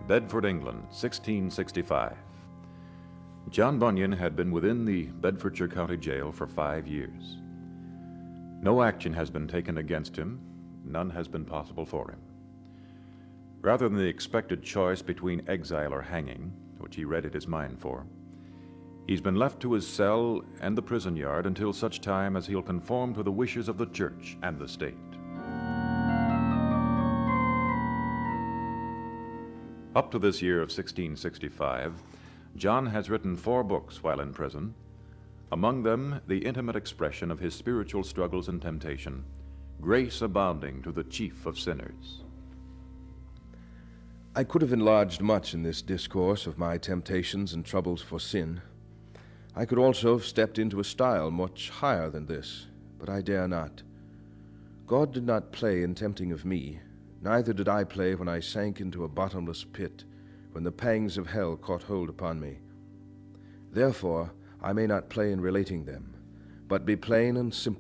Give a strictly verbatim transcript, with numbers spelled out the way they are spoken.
Bedford, England, sixteen sixty-five. John Bunyan had been within the Bedfordshire County Jail for five years. No action has been taken against him, none has been possible for him. Rather than the expected choice between exile or hanging, which he readied his mind for, he's been left to his cell and the prison yard until such time as he'll conform to the wishes of the church and the state. Up to this year of sixteen sixty-five, John has written four books while in prison, among them the intimate expression of his spiritual struggles and temptation, Grace Abounding to the Chief of Sinners. I could have enlarged much in this discourse of my temptations and troubles for sin. I could also have stepped into a style much higher than this, but I dare not. God did not play in tempting of me, neither did I play when I sank into a bottomless pit, when the pangs of hell caught hold upon me. Therefore, I may not play in relating them, but be plain and simple